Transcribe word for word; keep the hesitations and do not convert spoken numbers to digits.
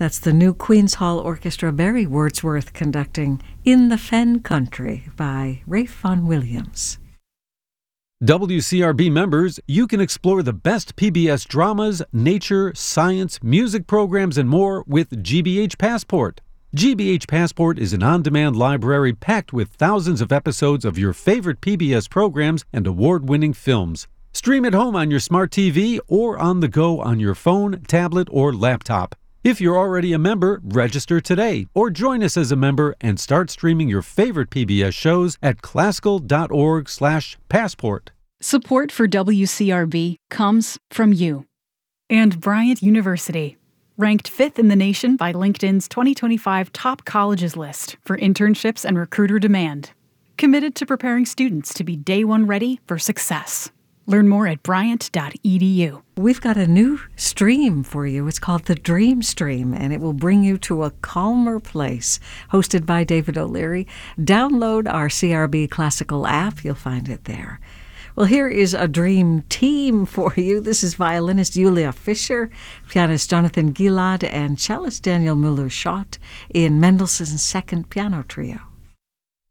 That's the new Queen's Hall Orchestra, Barry Wordsworth conducting In the Fen Country by Ralph Vaughan Williams. W C R B members, you can explore the best P B S dramas, nature, science, music programs, and more with G B H Passport. G B H Passport is an on-demand library packed with thousands of episodes of your favorite P B S programs and award-winning films. Stream at home on your smart T V or on the go on your phone, tablet, or laptop. If you're already a member, register today or join us as a member and start streaming your favorite P B S shows at classical.org slash passport. Support for W C R B comes from you. And Bryant University, ranked fifth in the nation by LinkedIn's twenty twenty-five Top Colleges list for internships and recruiter demand. Committed to preparing students to be day one ready for success. Learn more at bryant dot e d u. We've got a new stream for you. It's called the Dream Stream, and it will bring you to a calmer place. Hosted by David O'Leary. Download our C R B Classical app. You'll find it there. Well, here is a dream team for you. This is violinist Julia Fischer, pianist Jonathan Gilad, and cellist Daniel Müller-Schott in Mendelssohn's Second Piano Trio.